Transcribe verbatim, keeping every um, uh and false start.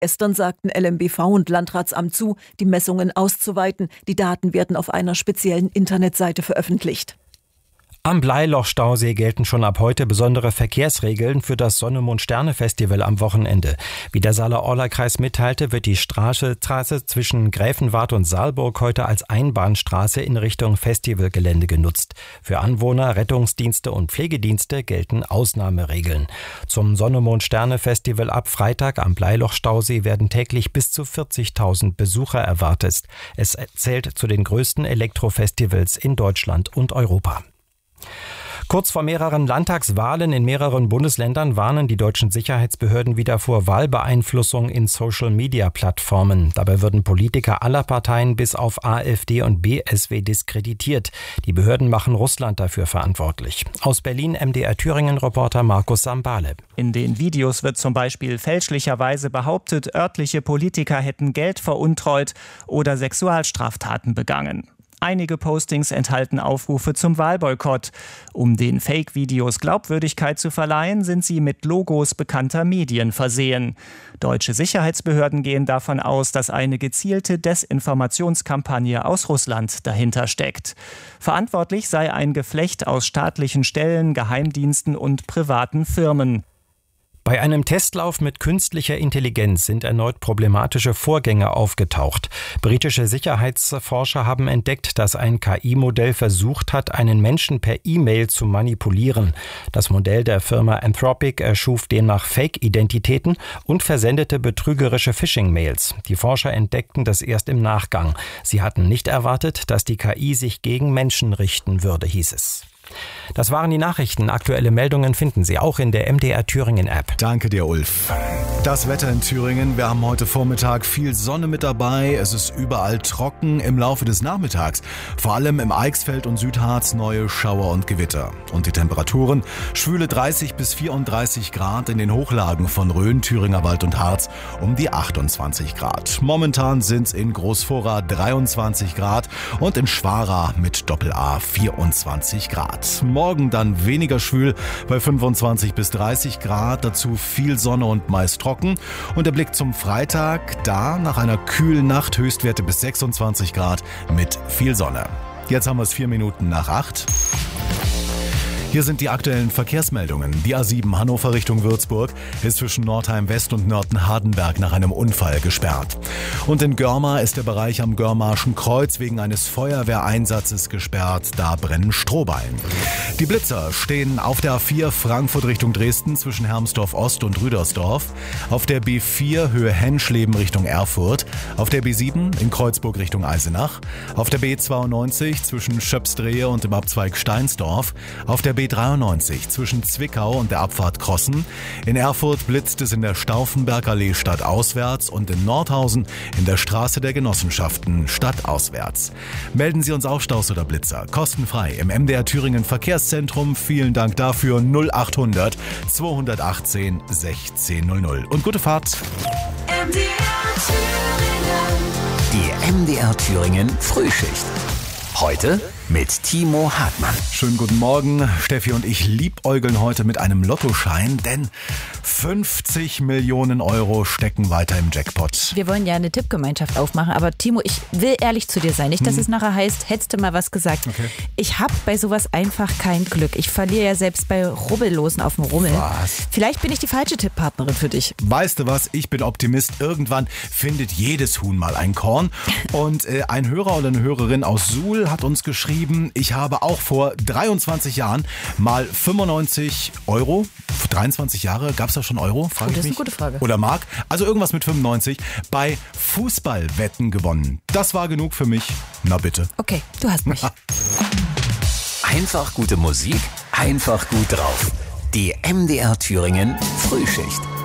Gestern sagten L M B V und Landratsamt zu, die Messungen auszuweiten. Die Daten werden auf einer speziellen Internetseite veröffentlicht. Am Bleiloch-Stausee gelten schon ab heute besondere Verkehrsregeln für das Sonne-Mond-Sterne-Festival am Wochenende. Wie der Saale-Orla-Kreis mitteilte, wird die Straße, Straße zwischen Gräfenwart und Saalburg heute als Einbahnstraße in Richtung Festivalgelände genutzt. Für Anwohner, Rettungsdienste und Pflegedienste gelten Ausnahmeregeln. Zum Sonne-Mond-Sterne-Festival ab Freitag am Bleiloch-Stausee werden täglich bis zu vierzigtausend Besucher erwartet. Es zählt zu den größten Elektrofestivals in Deutschland und Europa. Kurz vor mehreren Landtagswahlen in mehreren Bundesländern warnen die deutschen Sicherheitsbehörden wieder vor Wahlbeeinflussung in Social-Media-Plattformen. Dabei würden Politiker aller Parteien bis auf AfD und B S W diskreditiert. Die Behörden machen Russland dafür verantwortlich. Aus Berlin M D R Thüringen-Reporter Markus Sambale. In den Videos wird zum Beispiel fälschlicherweise behauptet, örtliche Politiker hätten Geld veruntreut oder Sexualstraftaten begangen. Einige Postings enthalten Aufrufe zum Wahlboykott. Um den Fake-Videos Glaubwürdigkeit zu verleihen, sind sie mit Logos bekannter Medien versehen. Deutsche Sicherheitsbehörden gehen davon aus, dass eine gezielte Desinformationskampagne aus Russland dahinter steckt. Verantwortlich sei ein Geflecht aus staatlichen Stellen, Geheimdiensten und privaten Firmen. Bei einem Testlauf mit künstlicher Intelligenz sind erneut problematische Vorgänge aufgetaucht. Britische Sicherheitsforscher haben entdeckt, dass ein K I-Modell versucht hat, einen Menschen per E-Mail zu manipulieren. Das Modell der Firma Anthropic erschuf demnach Fake-Identitäten und versendete betrügerische Phishing-Mails. Die Forscher entdeckten das erst im Nachgang. Sie hatten nicht erwartet, dass die K I sich gegen Menschen richten würde, hieß es. Das waren die Nachrichten. Aktuelle Meldungen finden Sie auch in der M D R Thüringen App. Danke dir, Ulf. Das Wetter in Thüringen. Wir haben heute Vormittag viel Sonne mit dabei. Es ist überall trocken. Im Laufe des Nachmittags, vor allem im Eichsfeld und Südharz, neue Schauer und Gewitter. Und die Temperaturen schwüle dreißig bis vierunddreißig Grad, in den Hochlagen von Rhön, Thüringer Wald und Harz um die achtundzwanzig Grad. Momentan sind es in Großvorrat dreiundzwanzig Grad und in Schwara mit Doppel-A vierundzwanzig Grad. Morgen dann weniger schwül bei fünfundzwanzig bis dreißig Grad, dazu viel Sonne und meist trocken. Und der Blick zum Freitag, da nach einer kühlen Nacht Höchstwerte bis sechsundzwanzig Grad mit viel Sonne. Jetzt haben wir es vier Minuten nach acht. Hier sind die aktuellen Verkehrsmeldungen. Die A sieben Hannover Richtung Würzburg ist zwischen Nordheim West und Nörten-Hardenberg nach einem Unfall gesperrt. Und in Görma ist der Bereich am Görmarschen Kreuz wegen eines Feuerwehreinsatzes gesperrt. Da brennen Strohballen. Die Blitzer stehen auf der A vier Frankfurt Richtung Dresden zwischen Hermsdorf Ost und Rüdersdorf. Auf der B vier Höhe Henschleben Richtung Erfurt. Auf der B sieben in Kreuzburg Richtung Eisenach. Auf der B zweiundneunzig zwischen Schöpsdrehe und dem Abzweig Steinsdorf. Auf der B dreiundneunzig zwischen Zwickau und der Abfahrt Krossen. In Erfurt blitzt es in der Stauffenbergallee stadtauswärts und in Nordhausen in der Straße der Genossenschaften stadtauswärts. Melden Sie uns auch Staus oder Blitzer kostenfrei im M D R Thüringen Verkehrszentrum. Vielen Dank dafür. null achthundert zweihundertachtzehn sechzehn null null. Und gute Fahrt. M D R Thüringen. Die M D R Thüringen Frühschicht. Heute mit Timo Hartmann. Schönen guten Morgen. Steffi und ich liebäugeln heute mit einem Lottoschein, denn fünfzig Millionen Euro stecken weiter im Jackpot. Wir wollen ja eine Tippgemeinschaft aufmachen, aber Timo, ich will ehrlich zu dir sein. Nicht, dass hm. es nachher heißt, hättest du mal was gesagt. Okay. Ich habe bei sowas einfach kein Glück. Ich verliere ja selbst bei Rubbellosen auf dem Rummel. Was? Vielleicht bin ich die falsche Tipppartnerin für dich. Weißt du was? Ich bin Optimist. Irgendwann findet jedes Huhn mal ein Korn. Und äh, ein Hörer oder eine Hörerin aus Suhl hat uns geschrieben, ich habe auch vor dreiundzwanzig Jahren mal fünfundneunzig Euro, vor dreiundzwanzig Jahre, gab es da schon Euro? Frage oh, das ich ist mich. eine gute Frage. Oder Mark? Also irgendwas mit fünfundneunzig bei Fußballwetten gewonnen. Das war genug für mich. Na bitte. Okay, du hast mich. Einfach gute Musik, einfach gut drauf. Die M D R Thüringen Frühschicht.